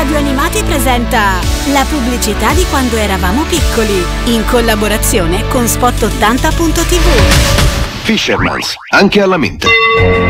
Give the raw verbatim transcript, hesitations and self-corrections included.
Radio Animati presenta la pubblicità di quando eravamo piccoli, in collaborazione con Spot ottanta punto tivù. Fisherman's, anche alla mente.